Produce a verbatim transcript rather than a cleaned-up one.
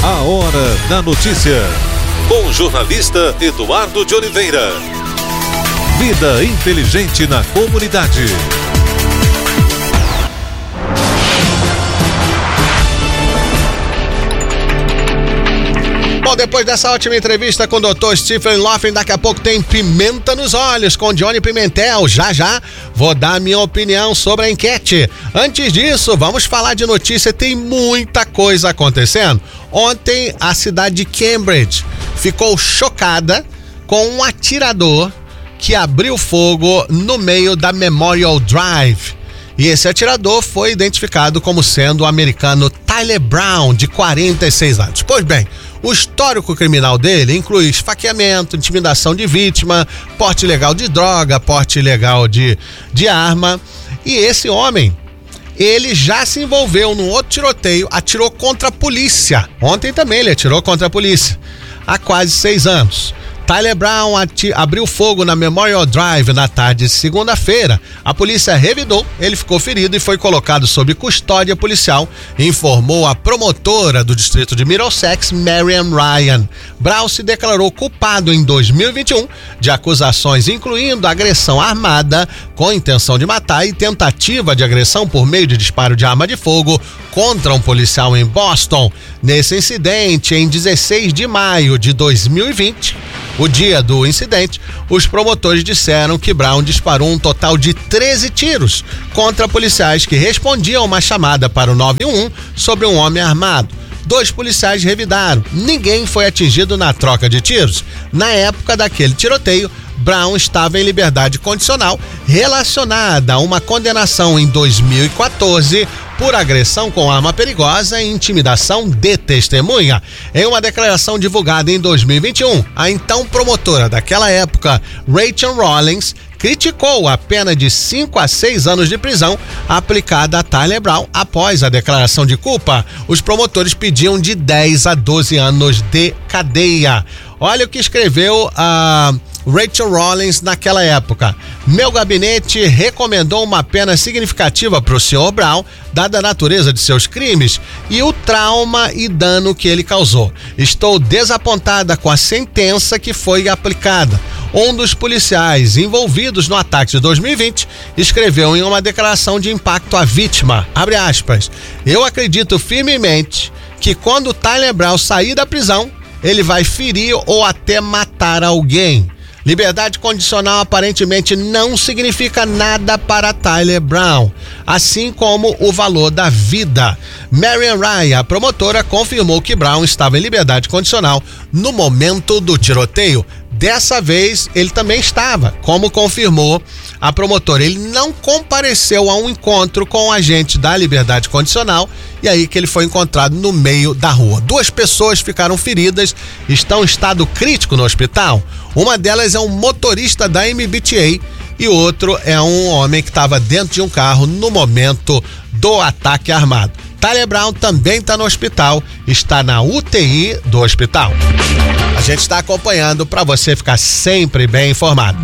A Hora da Notícia, com o jornalista Eduardo de Oliveira. Vida inteligente na comunidade. Bom, depois dessa ótima entrevista com o doutor Stephen Laughlin, daqui a pouco tem Pimenta nos Olhos com Johnny Pimentel. Já já vou dar minha opinião sobre a enquete. Antes disso, vamos falar de notícia. Tem muita coisa acontecendo. Ontem, a cidade de Cambridge ficou chocada com um atirador que abriu fogo no meio da Memorial Drive. E esse atirador foi identificado como sendo o americano Tyler Brown, de quarenta e seis anos. Pois bem, o histórico criminal dele inclui esfaqueamento, intimidação de vítima, porte ilegal de droga, porte ilegal de, de arma. E esse homem, ele já se envolveu num outro tiroteio, atirou contra a polícia. Ontem também ele atirou contra a polícia, há quase seis anos. Tyler Brown ati- abriu fogo na Memorial Drive na tarde de segunda-feira. A polícia revidou, ele ficou ferido e foi colocado sob custódia policial, informou a promotora do distrito de Middlesex, Marian Ryan. Brown se declarou culpado em dois mil e vinte e um de acusações incluindo agressão armada com intenção de matar e tentativa de agressão por meio de disparo de arma de fogo contra um policial em Boston. Nesse incidente, em dezesseis de maio de dois mil e vinte, o dia do incidente, os promotores disseram que Brown disparou um total de treze tiros contra policiais que respondiam a uma chamada para o nove um um sobre um homem armado. Dois policiais revidaram. Ninguém foi atingido na troca de tiros. Na época daquele tiroteio, Brown estava em liberdade condicional relacionada a uma condenação em dois mil e quatorze por agressão com arma perigosa e intimidação de testemunha. Em uma declaração divulgada em dois mil e vinte e um, a então promotora daquela época, Rachel Rawlings, criticou a pena de cinco a seis anos de prisão aplicada a Tyler Brown após a declaração de culpa. Os promotores pediam de dez a doze anos de cadeia. Olha o que escreveu a Rachel Rawlings naquela época. Meu gabinete recomendou uma pena significativa para o senhor Brown, dada a natureza de seus crimes e o trauma e dano que ele causou. Estou desapontada com a sentença que foi aplicada. Um dos policiais envolvidos no ataque de dois mil e vinte escreveu em uma declaração de impacto à vítima, abre aspas, eu acredito firmemente que quando Tyler Brown sair da prisão, ele vai ferir ou até matar alguém. Liberdade condicional aparentemente não significa nada para Tyler Brown, assim como o valor da vida. Marian Ryan, a promotora, confirmou que Brown estava em liberdade condicional no momento do tiroteio. Dessa vez, ele também estava, como confirmou a promotora. Ele não compareceu a um encontro com o agente da liberdade condicional e aí que ele foi encontrado no meio da rua. Duas pessoas ficaram feridas, estão em estado crítico no hospital. Uma delas é um motorista da M B T A e outro é um homem que estava dentro de um carro no momento do ataque armado. Tyler Brown também está no hospital, está na U T I do hospital. A gente está acompanhando para você ficar sempre bem informado.